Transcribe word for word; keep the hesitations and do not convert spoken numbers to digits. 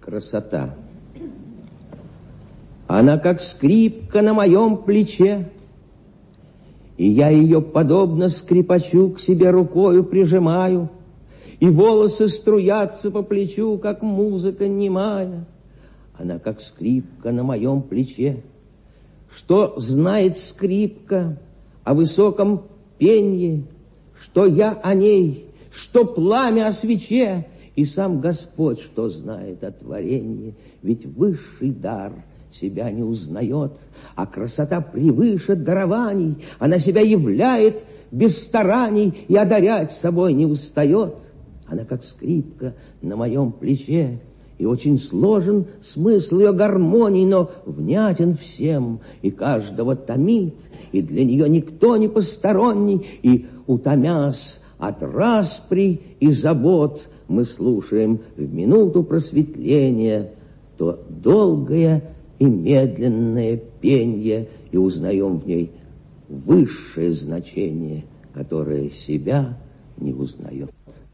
красота. Она как скрипка на моем плече, и я ее, подобно скрипачу, к себе рукою прижимаю, и волосы струятся по плечу, как музыка немая. Она как скрипка на моем плече. Что знает скрипка о высоком пенье, что я о ней, что пламя о свече, и сам Господь, что знает о творении, ведь высший дар себя не узнает, а красота превыше дарований, она себя являет без стараний и одарять собой не устает. Она как скрипка на моем плече, и очень сложен смысл ее гармоний, но внятен всем, и каждого томит, и для нее никто не посторонний, и, утомясь от распри и забот, мы слушаем в минуту просветления то долгое и медленное пенье, и узнаем в ней высшее значение, которое себя не узнает.